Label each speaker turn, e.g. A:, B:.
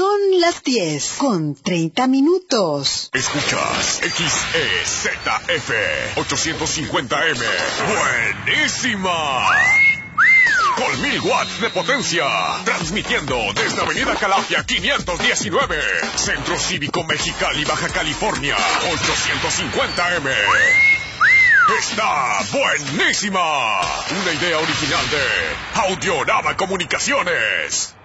A: Son las 10:30.
B: Escuchas XEZF 850M. ¡Buenísima! Con 1000 watts de potencia. Transmitiendo desde Avenida Calafia 519. Centro Cívico Mexicali, Baja California. 850M. ¡Está buenísima! Una idea original de Audiorama Comunicaciones.